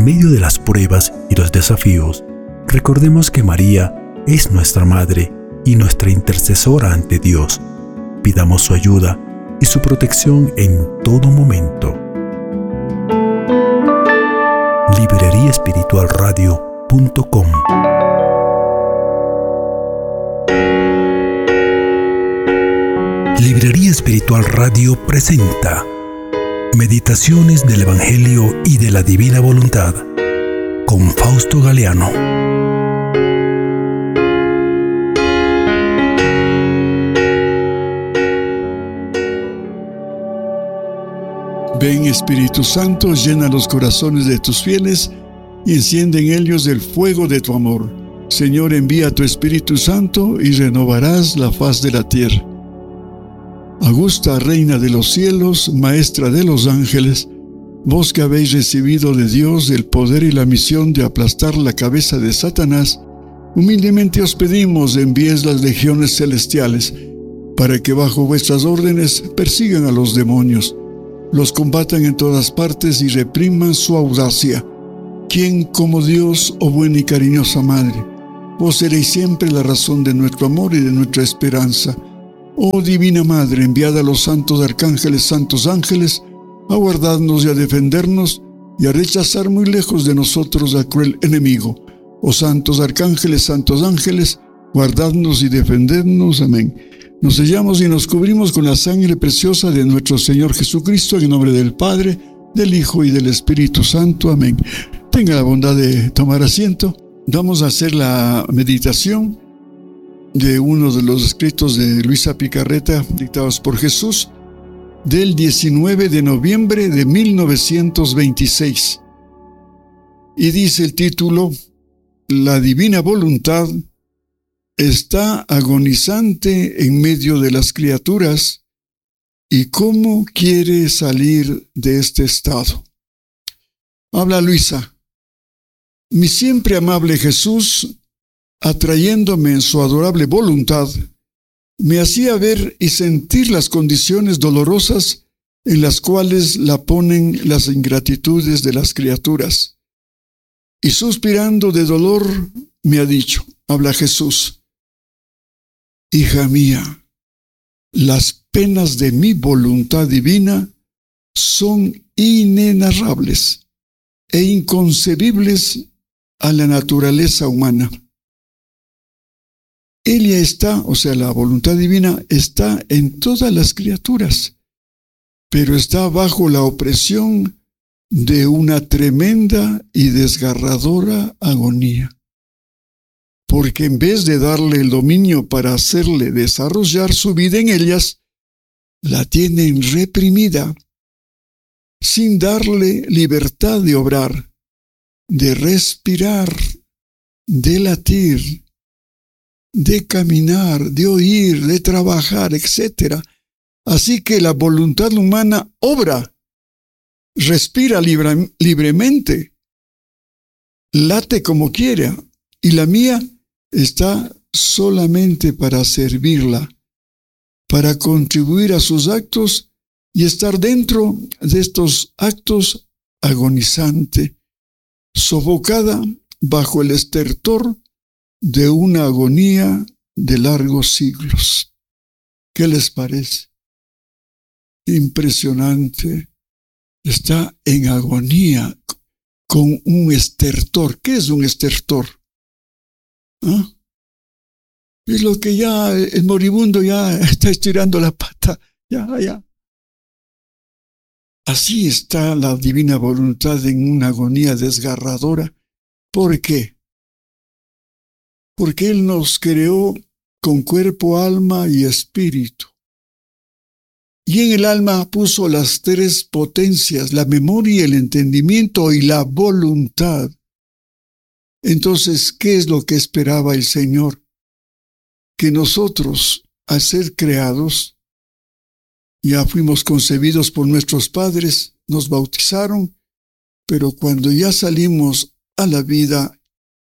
medio de las pruebas y los desafíos, recordemos que María es nuestra Madre y nuestra intercesora ante Dios. Pidamos su ayuda y su protección en todo momento. libreriaespiritualradio.com. Librería Espiritual Radio presenta Meditaciones del Evangelio y de la Divina Voluntad con Fausto Galeano. Ven, Espíritu Santo, llena los corazones de tus fieles y enciende en ellos el fuego de tu amor. Señor, envía tu Espíritu Santo y renovarás la faz de la tierra. Augusta Reina de los cielos, Maestra de los ángeles, vos que habéis recibido de Dios el poder y la misión de aplastar la cabeza de Satanás, humildemente os pedimos envíes las legiones celestiales para que bajo vuestras órdenes persigan a los demonios, los combatan en todas partes y repriman su audacia. ¿Quién como Dios, oh buena y cariñosa Madre? Vos seréis siempre la razón de nuestro amor y de nuestra esperanza. Oh Divina Madre, enviada a los santos santos ángeles, a guardarnos y a defendernos y a rechazar muy lejos de nosotros al cruel enemigo. Oh santos santos ángeles, guardadnos y defendednos. Amén. Nos sellamos y nos cubrimos con la sangre preciosa de nuestro Señor Jesucristo, en nombre del Padre, del Hijo y del Espíritu Santo. Amén. Tenga la bondad de tomar asiento. Vamos a hacer la meditación de uno de los escritos de Luisa Picarreta, dictados por Jesús, del 19 de noviembre de 1926. Y dice el título: La Divina Voluntad está agonizante en medio de las criaturas y cómo quiere salir de este estado. Habla Luisa: Mi siempre amable Jesús, atrayéndome en su adorable voluntad, me hacía ver y sentir las condiciones dolorosas en las cuales la ponen las ingratitudes de las criaturas. Y suspirando de dolor, me ha dicho, habla Jesús: Hija mía, las penas de mi voluntad divina son inenarrables e inconcebibles a la naturaleza humana. Ella está, o sea, la voluntad divina está en todas las criaturas, pero está bajo la opresión de una tremenda y desgarradora agonía. Porque en vez de darle el dominio para hacerle desarrollar su vida en ellas, la tienen reprimida, sin darle libertad de obrar, de respirar, de latir, de caminar, de oír, de trabajar, etc. Así que la voluntad humana obra, respira libremente, late como quiera, y la mía está solamente para servirla, para contribuir a sus actos y estar dentro de estos actos agonizante, sofocada bajo el estertor de una agonía de largos siglos. ¿Qué les parece? Impresionante. Está en agonía con un estertor. ¿Qué es un estertor? ¿Ah? Es lo que ya el moribundo ya está estirando la pata. Ya. Así está la divina voluntad en una agonía desgarradora. ¿Por qué? Porque Él nos creó con cuerpo, alma y espíritu. Y en el alma puso las tres potencias, la memoria, el entendimiento y la voluntad. Entonces, ¿qué es lo que esperaba el Señor? Que nosotros, al ser creados, ya fuimos concebidos por nuestros padres, nos bautizaron, pero cuando ya salimos a la vida,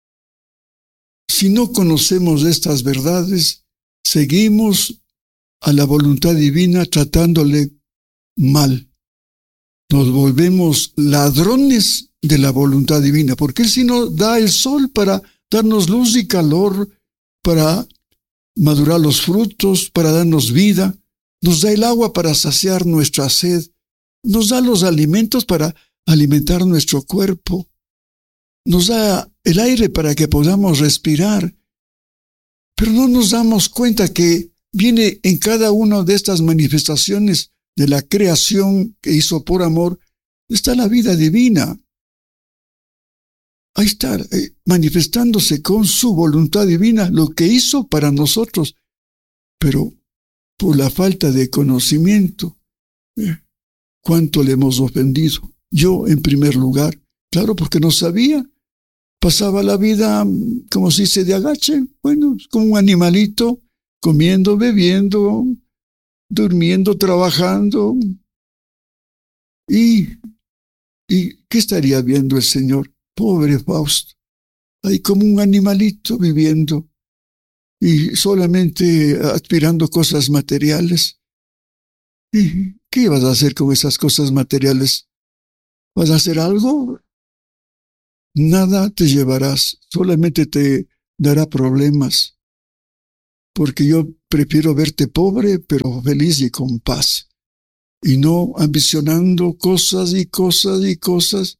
si no conocemos estas verdades, seguimos a la voluntad divina tratándole mal. Nos volvemos ladrones de la voluntad divina, porque Él sí nos da el sol para darnos luz y calor, para madurar los frutos, para darnos vida, nos da el agua para saciar nuestra sed, nos da los alimentos para alimentar nuestro cuerpo, nos da el aire para que podamos respirar, pero no nos damos cuenta que viene en cada una de estas manifestaciones de la creación que hizo por amor, está la vida divina. Ahí está, manifestándose con su voluntad divina lo que hizo para nosotros, pero por la falta de conocimiento, ¿cuánto le hemos ofendido? Yo, en primer lugar, claro, porque no sabía. Pasaba la vida, como se dice, de agache, bueno, como un animalito, comiendo, bebiendo, durmiendo, trabajando. ¿Y qué estaría viendo el Señor? Pobre Fausto, ahí como un animalito viviendo y solamente aspirando cosas materiales. ¿Y qué vas a hacer con esas cosas materiales? ¿Vas a hacer algo? Nada te llevarás, solamente te dará problemas, porque yo prefiero verte pobre, pero feliz y con paz, y no ambicionando cosas y cosas y cosas,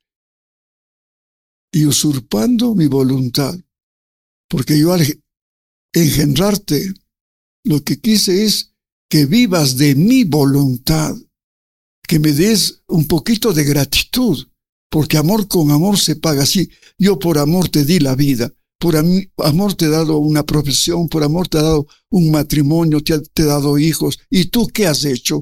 y usurpando mi voluntad, porque yo al engendrarte, lo que quise es que vivas de mi voluntad, que me des un poquito de gratitud, porque amor con amor se paga. Así, yo por amor te di la vida, por amor te he dado una profesión, por amor te he dado un matrimonio, te he dado hijos. ¿Y tú qué has hecho?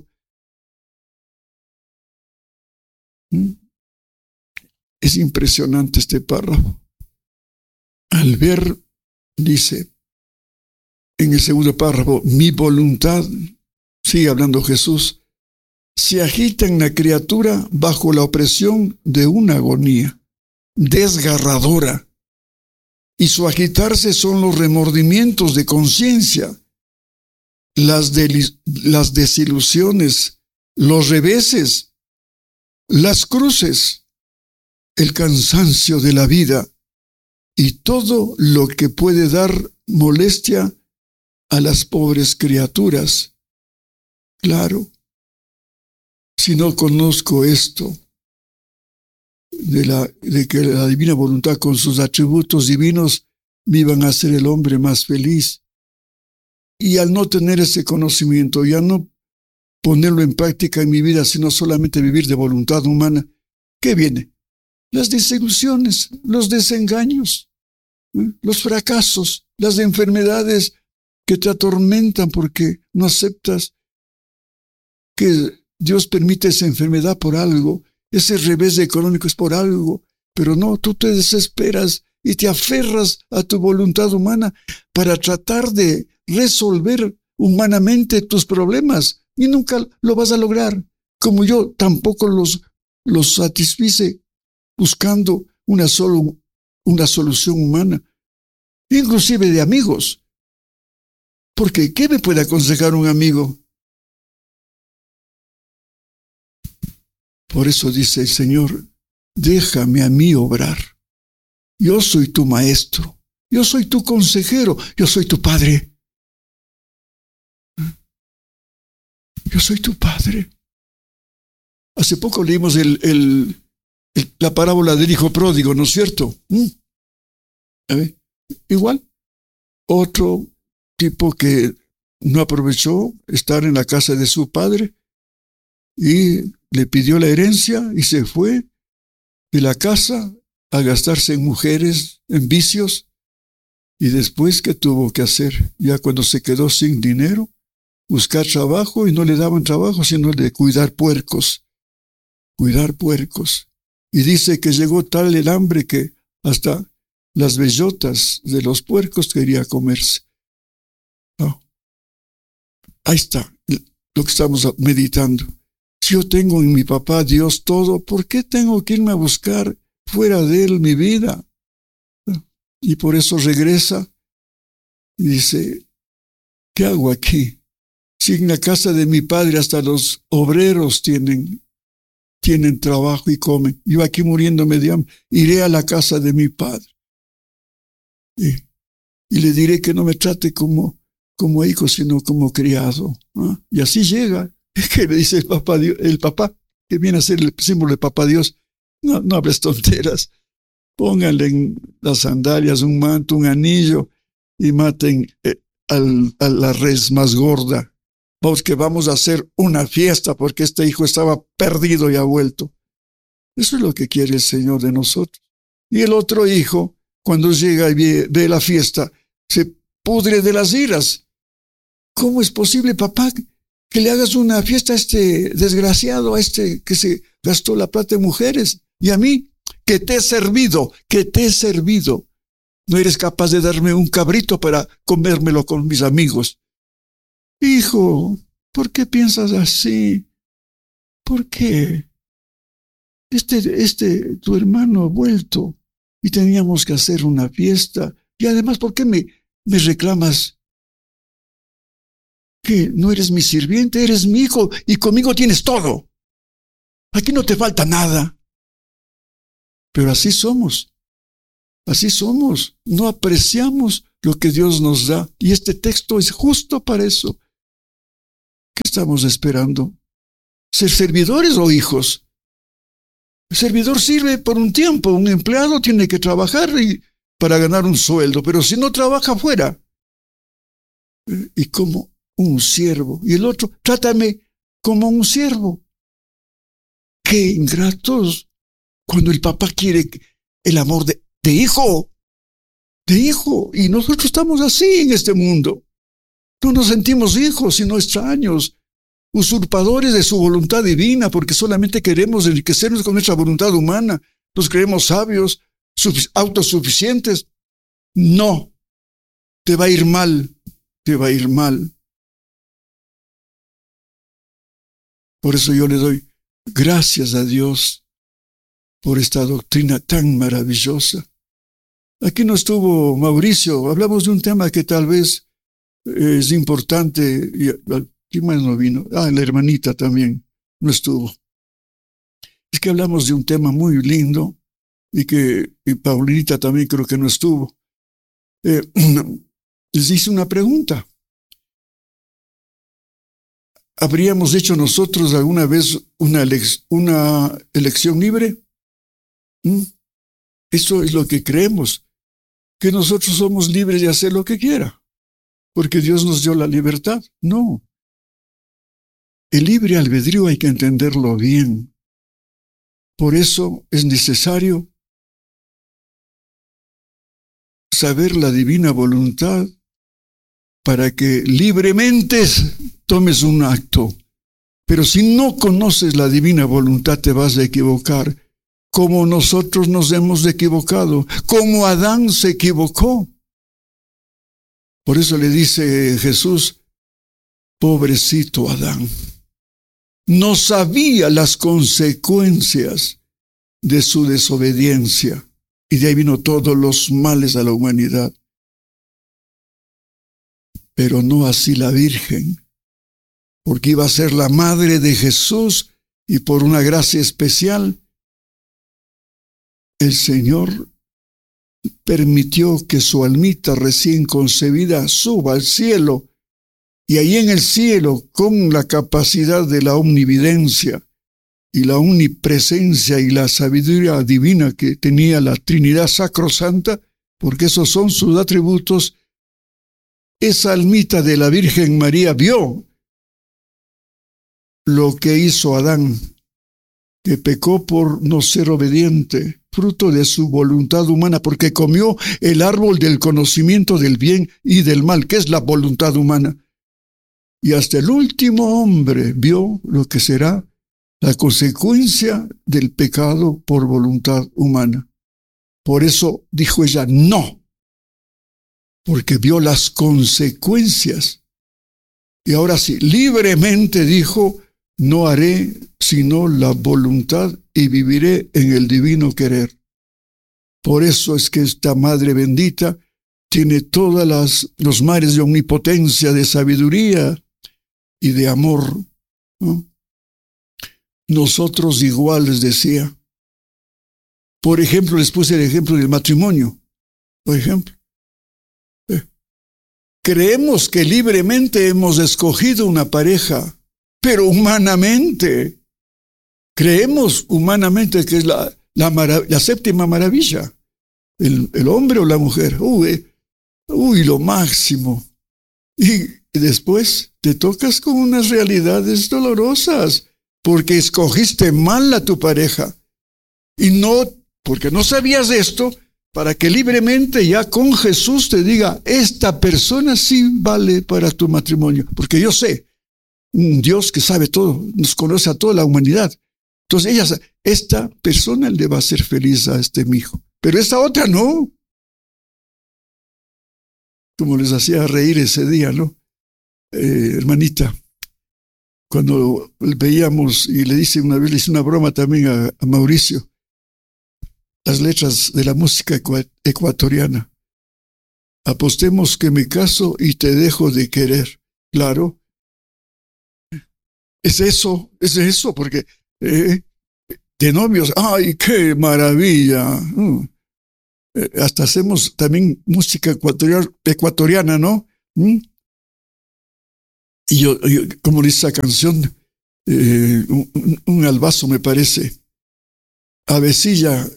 Es impresionante este párrafo. Al ver, dice, en el segundo párrafo, mi voluntad, sigue hablando Jesús, se agita en la criatura bajo la opresión de una agonía desgarradora, y su agitarse son los remordimientos de conciencia, las desilusiones, los reveses, las cruces, el cansancio de la vida y todo lo que puede dar molestia a las pobres criaturas. Claro, si no conozco esto de que la divina voluntad con sus atributos divinos me iban a hacer el hombre más feliz, y al no tener ese conocimiento y al no ponerlo en práctica en mi vida, sino solamente vivir de voluntad humana, ¿qué viene? Las desilusiones, los desengaños, los fracasos, las enfermedades que te atormentan porque no aceptas que Dios permite esa enfermedad por algo, ese revés económico es por algo, pero no, tú te desesperas y te aferras a tu voluntad humana para tratar de resolver humanamente tus problemas y nunca lo vas a lograr, como yo tampoco los satisfice buscando una solución humana, inclusive de amigos, porque ¿qué me puede aconsejar un amigo? Por eso dice el Señor, déjame a mí obrar. Yo soy tu maestro, yo soy tu consejero, yo soy tu padre. Yo soy tu padre. Hace poco leímos la parábola del hijo pródigo, ¿no es cierto? Igual, otro tipo que no aprovechó estar en la casa de su padre y le pidió la herencia y se fue de la casa a gastarse en mujeres, en vicios. Y después, ¿qué tuvo que hacer? Ya cuando se quedó sin dinero, buscar trabajo, y no le daban trabajo, sino de cuidar puercos. Cuidar puercos. Y dice que llegó tal el hambre que hasta las bellotas de los puercos quería comerse. No. Ahí está lo que estamos meditando. Si yo tengo en mi papá Dios todo, ¿por qué tengo que irme a buscar fuera de él mi vida? Y por eso regresa y dice, ¿qué hago aquí? Si en la casa de mi padre hasta los obreros tienen tienen trabajo y comen. Yo aquí muriéndome de hambre, iré a la casa de mi padre. Y le diré que no me trate como hijo, sino como criado. ¿No? Y así llega. ¿Qué le dice el papá, que viene a ser el símbolo de papá Dios? No hables tonteras. Pónganle en las sandalias un manto, un anillo, y maten a la res más gorda. Vamos a hacer una fiesta porque este hijo estaba perdido y ha vuelto. Eso es lo que quiere el Señor de nosotros. Y el otro hijo, cuando llega y ve la fiesta, se pudre de las iras. ¿Cómo es posible, papá, que le hagas una fiesta a este desgraciado, a este que se gastó la plata de mujeres? Y a mí, que te he servido. No eres capaz de darme un cabrito para comérmelo con mis amigos. Hijo, ¿por qué piensas así? ¿Por qué? Tu hermano ha vuelto y teníamos que hacer una fiesta. Y además, ¿por qué me reclamas que no eres mi sirviente? Eres mi hijo y conmigo tienes todo. Aquí no te falta nada. Pero así somos. No apreciamos lo que Dios nos da. Y este texto es justo para eso. ¿Qué estamos esperando? ¿Ser servidores o hijos? El servidor sirve por un tiempo. Un empleado tiene que trabajar para ganar un sueldo. Pero si no trabaja fuera. Y como un siervo. Y el otro, trátame como un siervo. ¡Qué ingratos! Cuando el papá quiere el amor de hijo, y nosotros estamos así en este mundo. No nos sentimos hijos, sino extraños, usurpadores de su voluntad divina, porque solamente queremos enriquecernos con nuestra voluntad humana. Nos creemos sabios, autosuficientes. No, te va a ir mal. Por eso yo le doy gracias a Dios por esta doctrina tan maravillosa. Aquí no estuvo Mauricio. Hablamos de un tema que tal vez es importante. ¿Quién más no vino? La hermanita también no estuvo. Es que hablamos de un tema muy lindo y Paulinita también creo que no estuvo. Les hice una pregunta. ¿Habríamos hecho nosotros alguna vez una elección libre? Eso es lo que creemos, que nosotros somos libres de hacer lo que quiera, porque Dios nos dio la libertad. No. El libre albedrío hay que entenderlo bien. Por eso es necesario saber la divina voluntad para que libremente tomes un acto. Pero si no conoces la divina voluntad te vas a equivocar, como nosotros nos hemos equivocado, como Adán se equivocó. Por eso le dice Jesús, pobrecito Adán, no sabía las consecuencias de su desobediencia, y de ahí vino todos los males a la humanidad. Pero no así la Virgen, porque iba a ser la madre de Jesús, y por una gracia especial, el Señor permitió que su almita recién concebida suba al cielo, y ahí en el cielo, con la capacidad de la omnividencia y la omnipresencia y la sabiduría divina que tenía la Trinidad Sacrosanta, porque esos son sus atributos, esa almita de la Virgen María vio lo que hizo Adán, que pecó por no ser obediente, fruto de su voluntad humana, porque comió el árbol del conocimiento del bien y del mal, que es la voluntad humana. Y hasta el último hombre vio lo que será la consecuencia del pecado por voluntad humana. Por eso dijo ella no, porque vio las consecuencias. Y ahora sí, libremente dijo, no haré sino la voluntad y viviré en el divino querer. Por eso es que esta Madre bendita tiene todos los mares de omnipotencia, de sabiduría y de amor, ¿no? nosotros iguales, decía. Por ejemplo, les puse el ejemplo del matrimonio. Por ejemplo, creemos que libremente hemos escogido una pareja, pero humanamente, creemos humanamente que es la séptima maravilla, el hombre o la mujer. Lo máximo. Y después te tocas con unas realidades dolorosas, porque escogiste mal a tu pareja. Y no, porque no sabías esto, para que libremente ya con Jesús te diga, esta persona sí vale para tu matrimonio. Porque yo sé, un Dios que sabe todo, nos conoce a toda la humanidad. Entonces esta persona le va a hacer feliz a mi hijo. Pero esta otra no. Como les hacía reír ese día, ¿no? Hermanita, cuando veíamos, y le hice una broma también a Mauricio, las letras de la música ecuatoriana. Apostemos que me caso y te dejo de querer. Claro. Es eso, porque de novios, ¡ay, qué maravilla! Hasta hacemos también música ecuatoriana, ¿no? Y yo, como dice esa canción, un albazo me parece. Avecilla